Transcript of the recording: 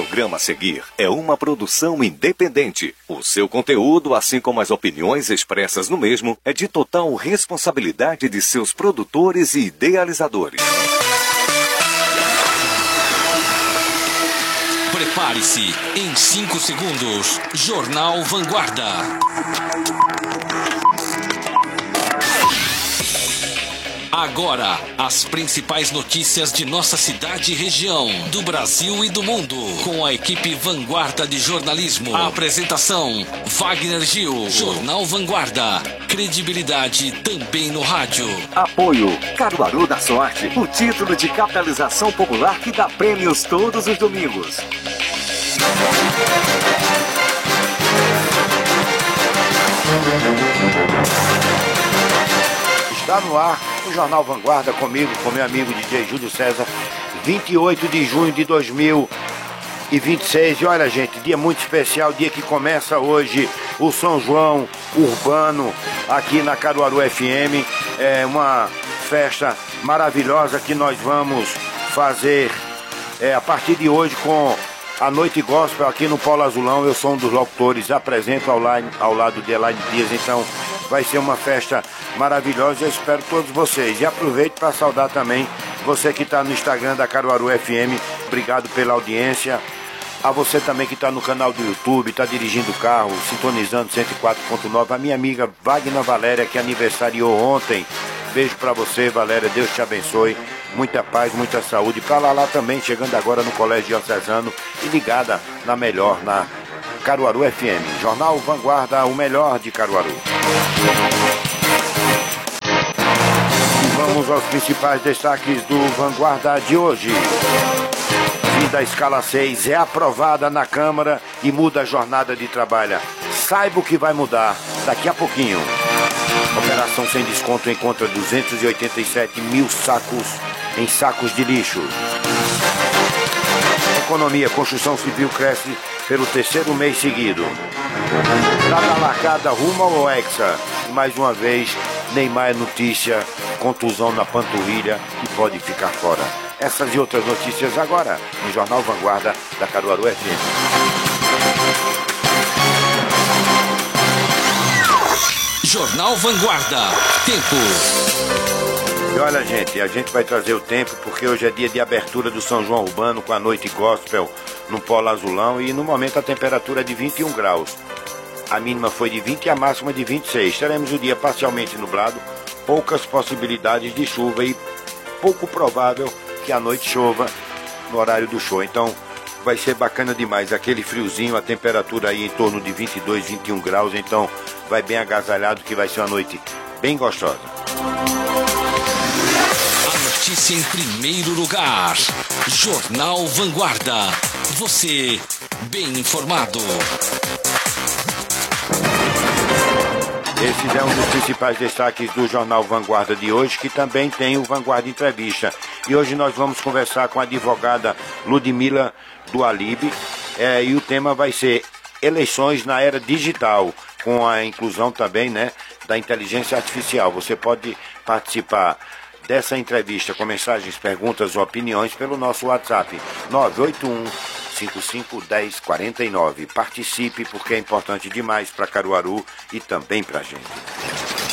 programa a seguir é uma produção independente. O seu conteúdo, assim como as opiniões expressas no mesmo, é de total responsabilidade de seus produtores e idealizadores. Prepare-se, em 5 segundos, Jornal Vanguarda. Agora, as principais notícias de nossa cidade e região, do Brasil e do mundo, com a equipe Vanguarda de Jornalismo. A apresentação, Wagner Gil. Jornal Vanguarda. Credibilidade também no rádio. Apoio Caruaru da Sorte, o título de capitalização popular que dá prêmios todos os domingos. Está no ar o Jornal Vanguarda comigo, com meu amigo DJ Júlio César, 28 de junho de 2026. E olha, gente, dia muito especial, dia que começa hoje o São João Urbano aqui na Caruaru FM. É uma festa maravilhosa que nós vamos fazer a partir de hoje com a Noite Gospel aqui no Polo Azulão. Eu sou um dos locutores, apresento ao lado de Elaine Dias, então vai ser uma festa maravilhosa. Eu espero todos vocês. E aproveito para saudar também você que está no Instagram da Caruaru FM. Obrigado pela audiência. A você também que está no canal do YouTube, está dirigindo o carro, sintonizando 104.9. A minha amiga Wagner Valéria, que aniversariou ontem. Beijo para você, Valéria. Deus te abençoe. Muita paz, muita saúde. Para lá também, chegando agora no Colégio Diocesano e ligada na melhor, na Caruaru FM. Jornal Vanguarda, o melhor de Caruaru. E vamos aos principais destaques do Vanguarda de hoje. Fim da escala 6 é aprovada na Câmara e muda a jornada de trabalho. Saiba o que vai mudar daqui a pouquinho. Operação sem desconto encontra 287 mil sacos em sacos de lixo. Economia, construção civil cresce pelo terceiro mês seguido. Data largada rumo ao Hexa. E mais uma vez, Neymar é notícia, contusão na panturrilha e pode ficar fora. Essas e outras notícias agora no Jornal Vanguarda da Caruaru FM. Jornal Vanguarda. Tempo. E olha, gente, a gente vai trazer o tempo porque hoje é dia de abertura do São João Urbano com a Noite Gospel no Polo Azulão e no momento a temperatura é de 21 graus. A mínima foi de 20 e a máxima de 26. Teremos o dia parcialmente nublado, poucas possibilidades de chuva e pouco provável que à noite chova no horário do show. Então vai ser bacana demais, aquele friozinho, a temperatura aí em torno de 22, 21 graus, então vai bem agasalhado que vai ser uma noite bem gostosa. Notícia em primeiro lugar. Jornal Vanguarda. Você bem informado. Esses é um dos principais destaques do Jornal Vanguarda de hoje, que também tem o Vanguarda Entrevista. E hoje nós vamos conversar com a advogada Ludmila do Alibe, e o tema vai ser eleições na era digital, com a inclusão também, né, da inteligência artificial. Você pode participar dessa entrevista com mensagens, perguntas ou opiniões pelo nosso WhatsApp 981-551049. Participe porque é importante demais para Caruaru e também para a gente.